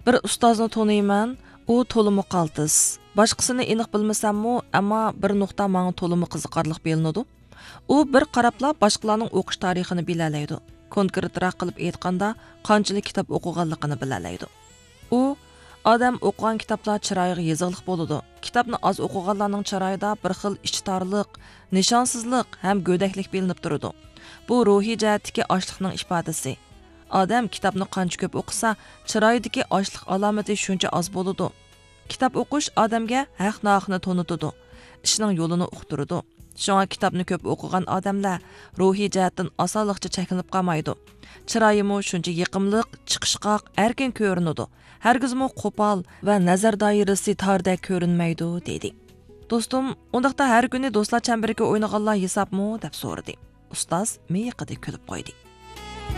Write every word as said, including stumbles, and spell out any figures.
Bir ustozni tanıyman, u to'limi qaltis. Boshqasini aniq bilmasammi, ammo bir nuqta menga to'limi qiziqarliq bilinadi. U bir qarabla boshqalarning o'qish tarixini bilalaydi. Konkretroq qilib aytganda, qanchalik kitob o'qiganligini bilalaydi. U odam o'qigan kitoblar chiroyiga yezig'liq bo'ladi. Kitobni oz o'qiganlarning chiroyida bir xil ichtorliq, nishonsizlik ham go'daklik bilinib turadi. Bu ruhiy jihatdagi ochliqning ifodasi. Odam kitobni qancha ko'p o'qisa, chiroyidagi ochliq alomati shuncha oz bo'ladi. Kitob o'qish odamga haq-nohaqni tonitadi, ishning yo'lini uqtiradi. Shunga kitobni ko'p o'qigan odamlar ruhiy jihatdan osonlikcha cheklanib qolmaydi. Chiroyimi shuncha yiqimliq, chiqishqoq, erkin ko'rinadi. Hargizmi qo'pol va nazar doirasi tordek ko'rinmaydi, dedi. Do'stim, undaqda har kuni do'stlar chambiriga o'ynaganlar hisobmi deb so'radi. Ustoz miyiqida kulib qo'ydi.